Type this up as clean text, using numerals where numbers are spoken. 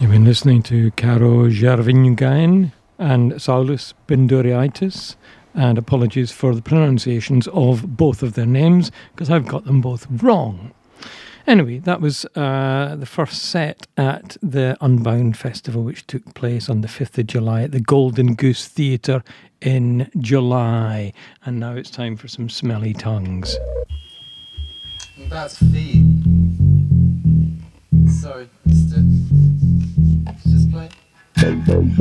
You've been listening to Caro Gervingain and Saulus Binduriaitis, and apologies for the pronunciations of both of their names because I've got them both wrong. Anyway, that was the first set at the Unbound Festival, which took place on the 5th of July at the Golden Goose Theatre in July. And now it's time for some smelly tongues. That's feet. Sorry, just play.